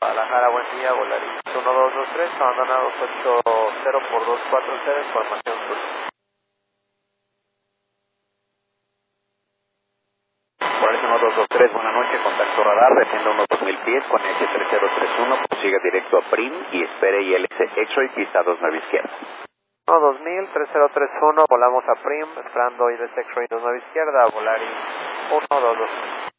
Guadalajara, buen día, Volaris 1223, abandonados 80 por 240, información sur. Volaris 1223, buenas noches, contacto radar, desciende unos 2000 pies con S3031, prosiga directo a PRIM y espere ILS X-Ray, pista 29 izquierda. 2000, 3031, volamos a PRIM, esperando ILS X-Ray 29 izquierda, Volaris 1223.